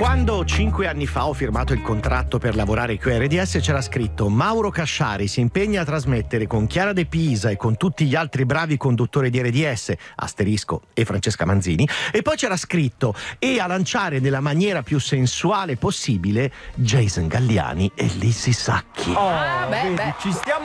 Quando 5 anni fa ho firmato il contratto per lavorare qui a RDS c'era scritto: Mauro Casciari si impegna a trasmettere con Chiara De Pisa e con tutti gli altri bravi conduttori di RDS, asterisco, e Francesca Manzini, e poi c'era scritto: e a lanciare nella maniera più sensuale possibile Jason Galliani e Lizzy Sacchi. Ci stiamo